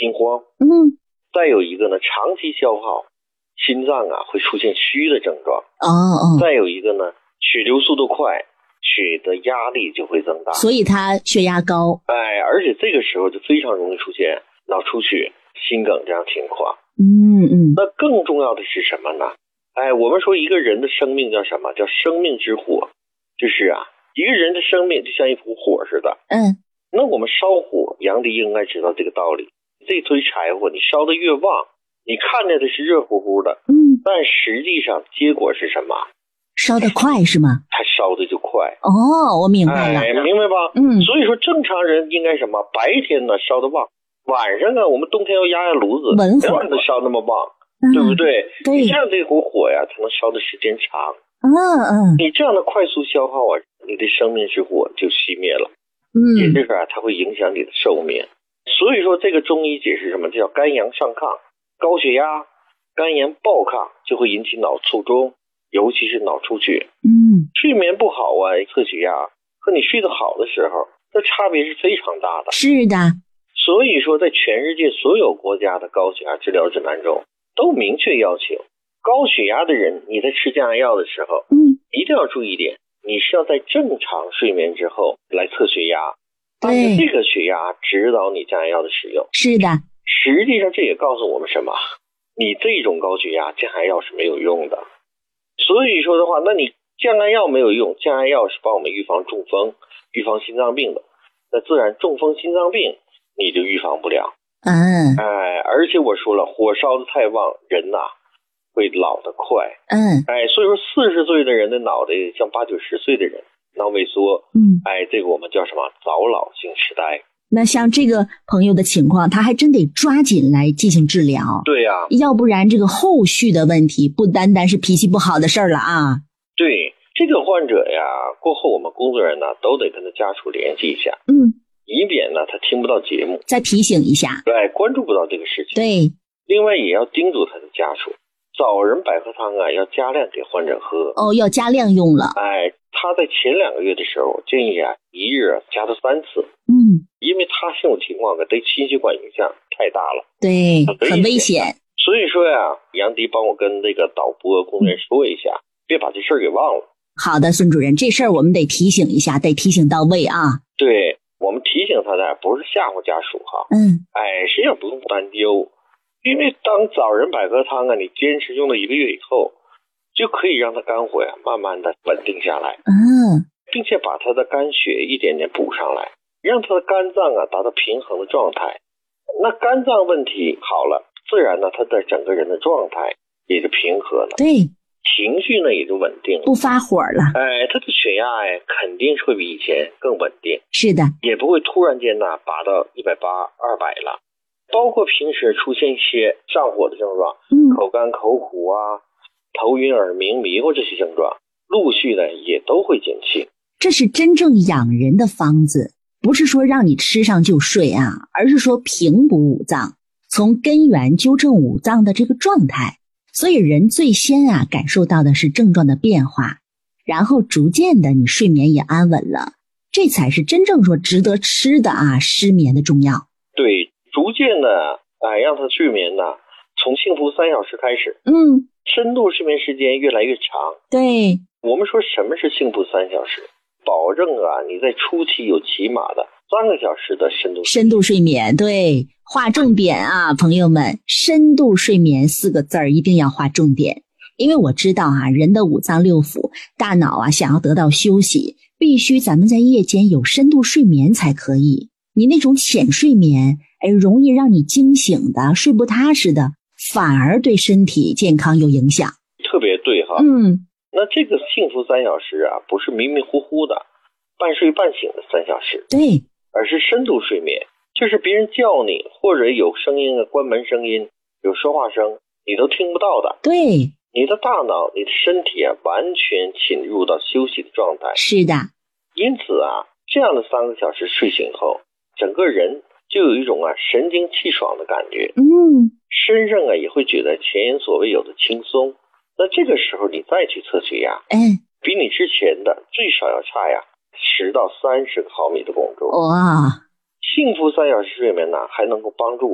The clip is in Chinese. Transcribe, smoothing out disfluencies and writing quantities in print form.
心慌。再有一个呢，长期消耗，心脏会出现虚的症状。再有一个呢，血流速度快，血的压力就会增大， 所以他血压高。 而且这个时候就非常容易出现脑出血、心梗这样情况。那更重要的是什么呢？我们说一个人的生命叫什么？叫生命之火。就是一个人的生命就像一股火似的。那我们烧火，杨迪应该知道这个道理。这堆柴火你烧得越旺，你看着的是热乎乎的，但实际上结果是什么？ 烧得快是吗？ 它烧的就快。 我明白了。 明白吧？所以说正常人应该什么？白天呢烧得旺，晚上我们冬天要压炉子，不要让它烧那么旺，对不对？ 对。 你这样这股火才能烧的时间长。你这样的快速消耗你的生命之火就熄灭了。也就是它会影响你的寿命。所以说这个中医解释什么？叫肝阳上亢，高血压、肝炎暴亢就会引起脑卒中，尤其是脑出血。睡眠不好测血压和你睡得好的时候，这差别是非常大的。 是的。 所以说在全世界所有国家的高血压治疗指南中都明确要求，高血压的人你在吃降压药的时候，一定要注意一点，你是要在正常睡眠之后来测血压，但是这个血压指导你降压药的使用。 是的。 实际上这也告诉我们什么？你这种高血压降压药是没有用的。所以说的话，那你降压药没有用，降压药是帮我们预防中风、预防心脏病的，那自然中风、心脏病你就预防不了。而且我说了，火烧的太旺，人会老得快。所以说40岁的人的脑袋像80、90岁的人脑萎缩。这个我们叫什么？早老性痴呆。 那像这个朋友的情况，他还真得抓紧来进行治疗。 对呀。 要不然这个后续的问题不单单是脾气不好的事儿了对，这个患者过后我们工作人员都得跟他家属联系一下。以免他听不到节目， 再提醒一下。 对，关注不到这个事情。 对。 另外也要叮嘱他的家属，枣仁百合汤要加量给患者喝。 要加量用了。 他在前2个月的时候，建议一日加到3次。因为他这种情况对心血管影响太大了。 对，很危险。 所以说杨迪帮我跟这个导播工作人员说一下，别把这事儿给忘了。 好的，孙主任，这事儿我们得提醒一下，得提醒到位对，我们提醒他的不是吓唬家属实际上不用担忧，因为当枣仁百合汤你坚持用了1个月以后，就可以让他肝火慢慢的稳定下来。并且把他的肝血一点点补上来，让他的肝脏达到平衡的状态。那肝脏问题好了，自然他的整个人的状态也就平和了。 对。 情绪也就稳定了， 不发火了。 他的血压肯定是会比以前更稳定。 是的。 也不会突然间拔到180、200了。包括平时出现一些上火的症状，口干口苦头晕耳鸣迷糊这些症状，陆续也都会减轻。 这是真正养人的方子，不是说让你吃上就睡而是说平补五脏，从根源纠正五脏的这个状态。所以人最先感受到的是症状的变化，然后逐渐的你睡眠也安稳了，这才是真正说值得吃的失眠的重要。 对，逐渐的让他睡眠从幸福3小时开始，深度睡眠时间越来越长。 对， 我们说什么是幸福3小时？保证你在初期有起码的3个小时的深度睡眠。 对，划重点朋友们，深度睡眠4个字一定要划重点。因为我知道人的五脏六腑，大脑想要得到休息，必须咱们在夜间有深度睡眠才可以。你那种浅睡眠，容易让你惊醒的睡不踏实的，反而对身体健康有影响。 特别对那这个幸福3小时不是迷迷糊糊的半睡半醒的3小时， 对， 而是深度睡眠，就是别人叫你或者有声音关门声音有说话声你都听不到的。 对， 你的大脑你的身体完全侵入到休息的状态。 是的。 因此这样的3个小时睡醒后，整个人就有一种神经气爽的感觉。身上也会觉得前言所未有的轻松。那这个时候你再去测血压，比你之前的最少要差10到30毫米的汞柱。 哇！ 幸福3小时睡眠还能够帮助